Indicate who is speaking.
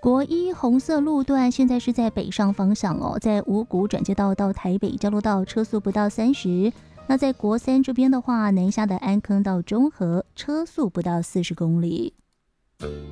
Speaker 1: 国一红色路段现在是在北上方向哦，在五股转接道到台北交流道车速不到30。那在国三这边的话，南下的安坑到中和车速不到40公里。